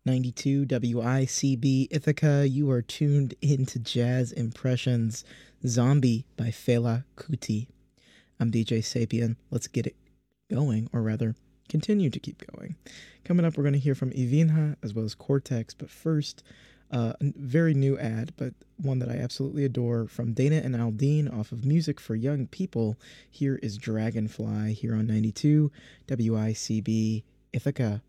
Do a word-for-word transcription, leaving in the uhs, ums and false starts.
ninety-two W I C B Ithaca. You are tuned into Jazz Impressions Zombie by Fela Kuti. I'm D J Sapien. Let's get it going, or rather, continue to keep going. Coming up, we're going to hear from Ivinha as well as Cortex, but first, uh, a very new ad, but one that I absolutely adore from Dana and Aldine off of Music for Young People. Here is Dragonfly here on ninety-two W I C B Ithaca.